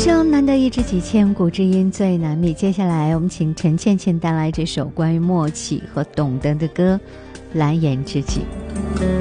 生难得一知己，千古知音最难觅。接下来我们请陈倩倩带来这首关于默契和懂得的歌《蓝颜知己》。